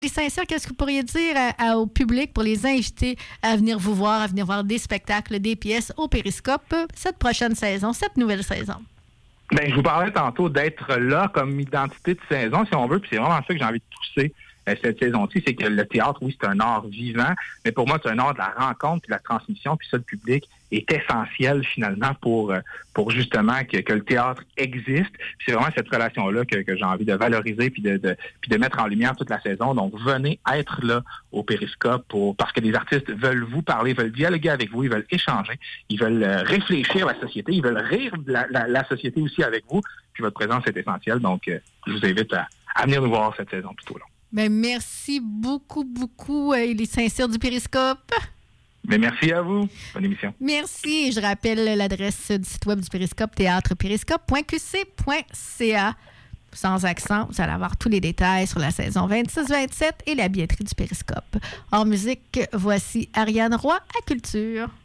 Les Saint-Cyr, qu'est-ce que vous pourriez dire au public pour les inviter à venir vous voir, à venir voir des spectacles, des pièces au Périscope cette prochaine saison, cette nouvelle saison? Ben, je vous parlais tantôt d'être là comme identité de saison, si on veut, puis c'est vraiment ça que j'ai envie de pousser cette saison-ci, c'est que le théâtre, oui, c'est un art vivant, mais pour moi, c'est un art de la rencontre, puis de la transmission, puis ça, le public est essentiel, finalement, pour justement que le théâtre existe. Puis c'est vraiment cette relation-là que j'ai envie de valoriser, puis de mettre en lumière toute la saison. Donc, venez être là au Périscope parce que les artistes veulent vous parler, veulent dialoguer avec vous, ils veulent échanger, ils veulent réfléchir à la société, ils veulent rire de la société aussi avec vous, puis votre présence est essentielle. Donc, je vous invite à venir nous voir cette saison tout au long. Bien, merci beaucoup, beaucoup, les Saint-Cyr du Périscope. Mais merci à vous. Bonne émission. Merci. Je rappelle l'adresse du site web du Périscope, théâtrepériscope.qc.ca. Sans accent, vous allez avoir tous les détails sur la saison 26-27 et la billetterie du Périscope. En musique, voici Ariane Roy à Culture.